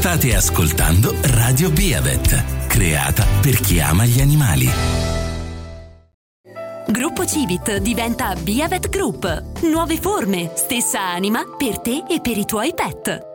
State ascoltando Radio Beavet, creata per chi ama gli animali. Gruppo Civit diventa Beavet Group. Nuove forme, stessa anima per te e per i tuoi pet.